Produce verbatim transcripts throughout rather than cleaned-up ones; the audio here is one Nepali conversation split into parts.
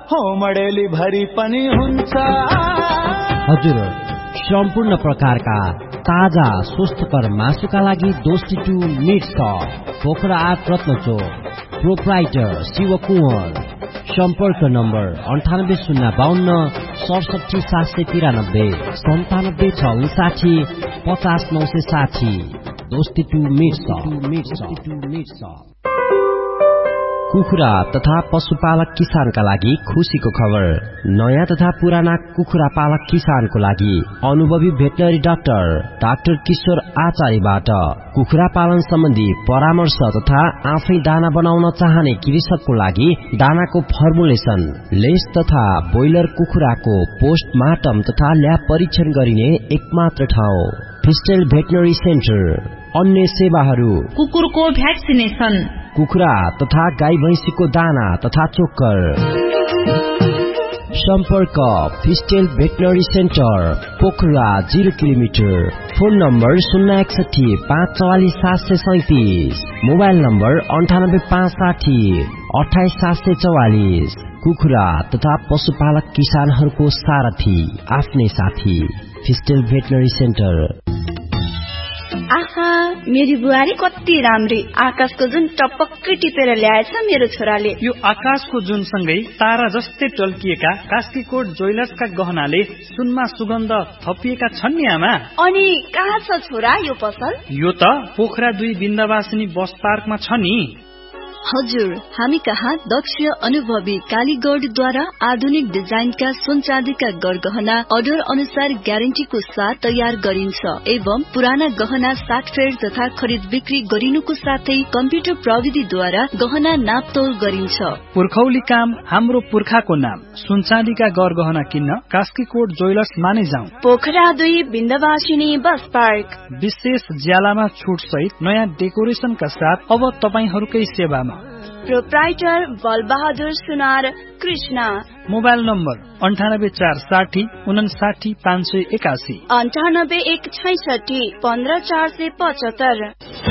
हो मडेली भरि पनि हुन्छ। हजुर, सम्पूर्ण प्रकारका ताजा स्वस्थकर मासुका लागि दोस्ती टू मिट सप, पोखरा आठ रत्नचोक, प्रोप्राइटर शिव कुँवर। सम्पर्क नम्बर अन्ठानब्बे शून्य बाहन्न सडसठी सात सय तिरानब्बे सन्तानब्बे छ उन्साठी पचास नौ सय साठी। दोस्ती टू मिट सप। कुखुरा तथा पशुपालक किसानका लागि खुशीको खबर। नयाँ तथा पुराना कुखुरा पालक किसानको लागि अनुभवी भेटनरी डाक्टर डाक्टर किशोर आचार्यबाट कुखुरा पालन सम्बन्धी परामर्श तथा आफै दाना बनाउन चाहने कृषकको लागि दानाको फर्मुलेसन, लेस तथा ब्रोइलर कुखुराको पोस्टमार्टम तथा ल्याब परीक्षण गरिने एकमात्र ठाउँ फिस्टेल भेटनरी सेन्टर। अन्य सेवाहरू कुकुरको भ्याक्सिनेसन, कुखुरा तथा गाई भैंसीको दाना तथा चोक्कर। सम्पर्क फिस्टेल veterinary centre, Pokhara zero kilometre. Phone number शून्य एकसठी पाँच चौवालिस सात सय सैतिस। मोबाइल नम्बर अन्ठानब्बे पाँच साठी अठाइस सात सय चौवालिस। कुखुरा तथा पशुपालक किसानहरूको सारथी, आफ्नै साथी, फिस्टेल भेटनरी सेन्टर। आहा, मेरी बुहारी कति राम्री। आकाशको जुन टपक्कै टिपेर ल्याएछ मेरो छोराले। यो आकाशको जुन सँगै तारा जस्तै टल्किएका कास्कीकोट ज्वेलर्सका गहनाले सुनमा सुगन्ध थपिएका छन् नि आमा। अनि कहाँ छ छोरा यो पसल? यो त पोखरा दुई बिन्दवासिनी बस पार्कमा छ नि। हजुर, हामी कहाँ दक्ष अनुभवी कालीगढद्वारा आधुनिक डिजाइनका सुन चाँदीका गरगहना अर्डर अनुसार ग्यारेन्टीको साथ तयार गरिन्छ एवं पुराना गहना साटफेर तथा खरिद बिक्री गरिनुको साथै कम्प्युटर प्रविधिद्वारा गहना नापतोल गरिन्छ। पुर्खौली काम हाम्रो पुर्खाको नाम। सुन चाँदीका गरगहना किन्न कास्कीकोट ज्वेलर्स माने जाउँ। पोखरा दुई बिन्दवासिनी बस पार्क। विशेष ज्यालामा छुट सहित नयाँ डेकोरेसनका साथ अब तपाईहरूकै सेवामा। प्रोप्राइटर बलबहादुर सुनार कृष्ण। मोबाइल नम्बर अन्ठानब्बे चार साठी उनासाठी पाँच सय एकासी अन्ठानब्बे एक छैसठी पन्ध्र चार सय पचहत्तर।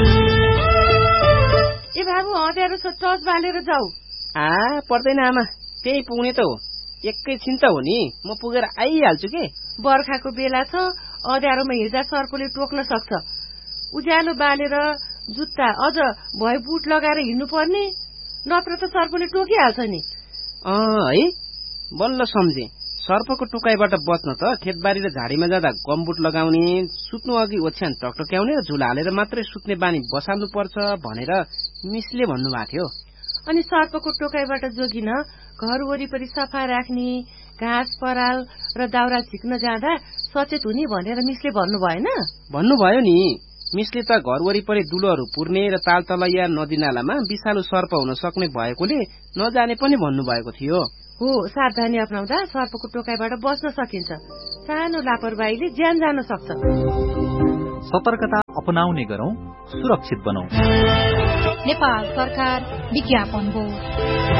ए बाबु, अँध्यारो छ, टर्च बालेर जाऊ। आ पर्दैन आमा, त्यही पुग्ने त हो। एकैछिन त हो नि, म पुगेर आइहाल्छु के। बर्खाको बेला छ, अँध्यारोमा हिँड्दा सर्पले टोक्न सक्छ। उज्यालो बालेर जुत्ता अझ भए बुट लगाएर हिँड्नु पर्ने, नत्र त सर्पले टोकिहाल्छ नि। अँ है, बल्ल सम्झे। सर्पको टोकाइबाट बच्न त खेतबारी र झाडीमा जाँदा गमबुट लगाउने, सुत्नु अघि ओछ्यान टकटक्याउने र झुला हालेर मात्रै सुत्ने बानी बसाल्नु पर्छ भनेर मिसले भन्नुभएको थियो। अनि सर्पको टोकाइबाट जोगिन घर वरिपरि सफा राख्ने, घाँस पराल र दाउरा झिक्न जाँदा सचेत हुने भनेर मिसले भन्नु भएन? भन्नुभयो नि। मिसले त घर वरिपरि दुलोहरू पुर्ने र ताल तलैया नदी नालामा विषालु सर्प हुन सक्ने भएकोले नजाने पनि भन्नुभएको थियो। हो, सावधानी अपनाउँदा सर्पको टोकाइबाट बच्न सकिन्छ। सानो लापरवाहीले ज्यान जान सक्छ। सतर्कता अपनाउने गरौं, सुरक्षित बनौं। नेपाल सरकार विज्ञापन बोर्ड।